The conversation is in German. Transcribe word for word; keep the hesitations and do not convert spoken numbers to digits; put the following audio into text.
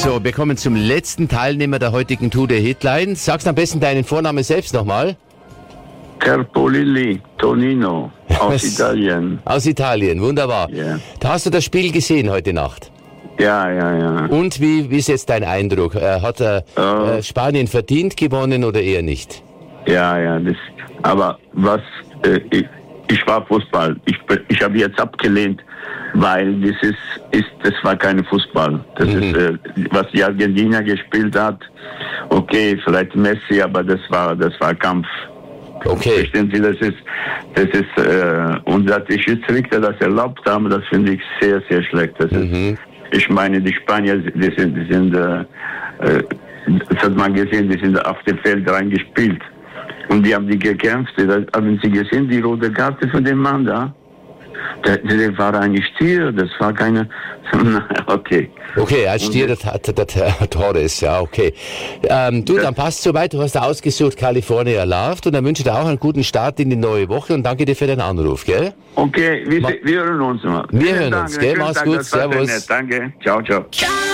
So, wir kommen zum letzten Teilnehmer der heutigen Tour der Hitlines. Sagst am besten deinen Vornamen selbst nochmal. Carpolilli Tonino aus Italien. Aus Italien, wunderbar. Yeah. Da hast du das Spiel gesehen heute Nacht. Ja, ja, ja. Und wie, wie ist jetzt dein Eindruck? Äh, hat äh, Oh. äh, Spanien verdient gewonnen oder eher nicht? Ja, ja, das, aber was, äh, ich, ich war Fußball. Ich, ich habe jetzt abgelehnt, weil das ist, ist, das war kein Fußball. Das Mhm. ist, äh, was die Argentinier gespielt hat. Okay, vielleicht Messi, aber das war, das war Kampf. Okay. Verstehen Sie, das ist, das ist, äh, und dass die Schiedsrichter das erlaubt haben, das finde ich sehr, sehr schlecht. Das Mhm. ist, ich meine, die Spanier, die sind, die sind, äh, äh, das hat man gesehen, die sind auf dem Feld reingespielt. Und die haben die gekämpft. Das, haben Sie gesehen, die rote Karte von dem Mann da? Der, der war ein Stier, das war keine, okay. Okay, als Stier der, der, der, der Torres, ja, okay. Ähm, du, dann passt soweit, du hast ausgesucht California Loved und dann wünsche ich dir auch einen guten Start in die neue Woche und danke dir für den Anruf, gell? Okay, wir, wir hören uns mal. Wir Vielen hören Dank, uns, gell? schönen Mach's Tag, gut, das war sehr servus. nett. Danke, ciao, ciao.